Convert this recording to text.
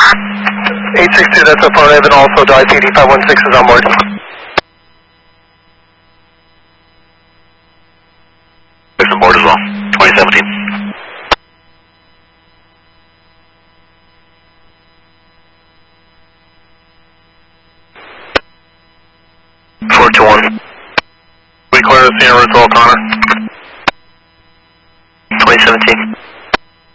862, that's affirmative, and also the IPD 516 is on board. It's on board as well, 2017. We clear the scene, Route 12, Connor.